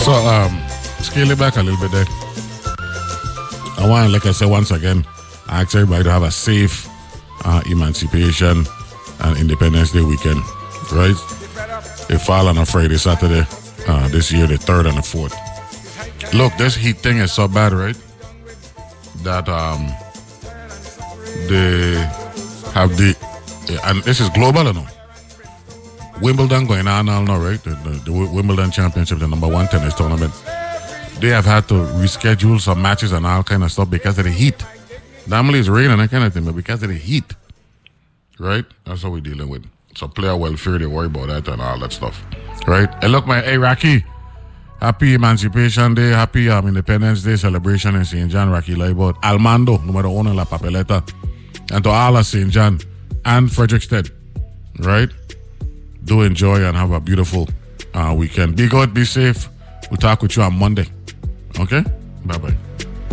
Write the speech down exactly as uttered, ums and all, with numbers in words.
So, um, scale it back a little bit there. I want, like I said, once again, I ask everybody to have a safe uh, Emancipation and Independence Day weekend, right? It fall on a Friday, Saturday, uh, this year, the third and the fourth. Look, this heat thing is so bad, right? That um, they have the, and this is global, or no? Wimbledon going on now, no, right? The, the, the Wimbledon Championship, the number one tennis tournament. They have had to reschedule some matches and all kind of stuff because of the heat. Normally it's rain and that kind of thing, but because of the heat, right? That's what we're dealing with. So player welfare, they worry about that and all that stuff, right? Hey, look, my hey, Rocky, happy Emancipation Day, happy um, Independence Day celebration in Saint John, Rocky Leibert, Almando, numero uno en La Papeleta, and to all of Saint John and Frederickstead, right? Do enjoy and have a beautiful uh, weekend. Be good, be safe. We'll talk with you on Monday. Okay? Bye-bye.